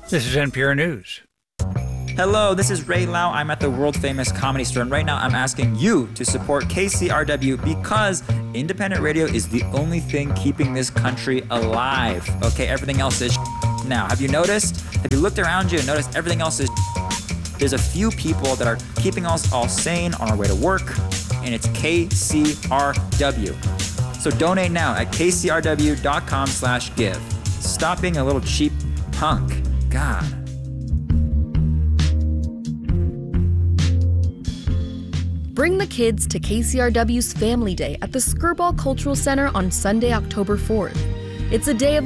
This is NPR News. Hello, this is Ray Lau. I'm at the world-famous Comedy Store, and right now I'm asking you to support KCRW because independent radio is the only thing keeping this country alive. Okay, everything else is now. Have you noticed? Have you looked around you and noticed everything else is There's a few people that are keeping us all sane on our way to work, and it's KCRW. So donate now at kcrw.com/give. Stop being a little cheap punk. God. Bring the kids to KCRW's Family Day at the Skirball Cultural Center on Sunday, October 4th. It's a day of